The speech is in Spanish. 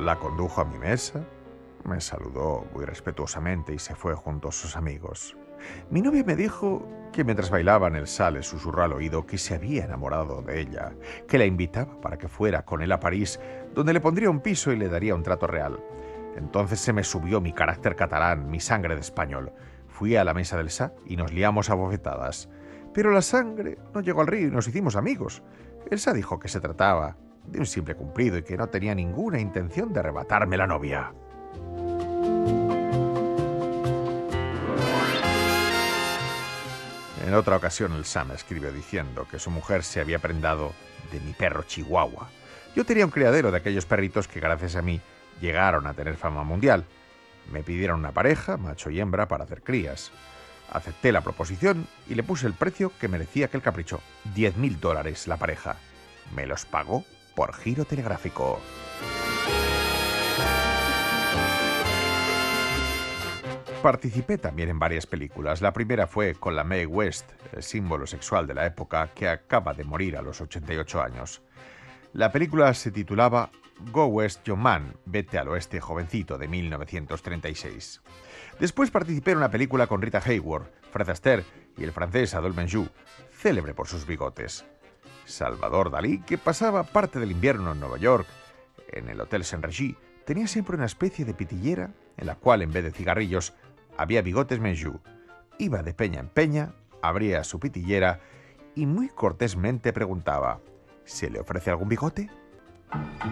La condujo a mi mesa, me saludó muy respetuosamente y se fue junto a sus amigos. Mi novia me dijo que mientras bailaban el sale susurró al oído que se había enamorado de ella, que la invitaba para que fuera con él a París, donde le pondría un piso y le daría un trato real. Entonces se me subió mi carácter catalán, mi sangre de español. Fui a la mesa del Sá y nos liamos a bofetadas. Pero la sangre no llegó al río y nos hicimos amigos. El Sá dijo que se trataba de un simple cumplido y que no tenía ninguna intención de arrebatarme la novia. En otra ocasión el Sam escribió diciendo que su mujer se había prendado de mi perro Chihuahua. Yo tenía un criadero de aquellos perritos que gracias a mí llegaron a tener fama mundial. Me pidieron una pareja, macho y hembra, para hacer crías. Acepté la proposición y le puse el precio que merecía aquel capricho: $10.000 la pareja. Me los pagó por giro telegráfico. Participé también en varias películas. La primera fue con la Mae West, el símbolo sexual de la época, que acaba de morir a los 88 años. La película se titulaba Go West Young Man, Vete al Oeste Jovencito, de 1936. Después participé en una película con Rita Hayworth, Fred Astaire y el francés Adolphe Menjou, célebre por sus bigotes. Salvador Dalí, que pasaba parte del invierno en Nueva York, en el Hotel Saint-Rémy, tenía siempre una especie de pitillera en la cual, en vez de cigarrillos, había bigotes Menjou. Iba de peña en peña, abría su pitillera y muy cortésmente preguntaba: ¿se le ofrece algún bigote?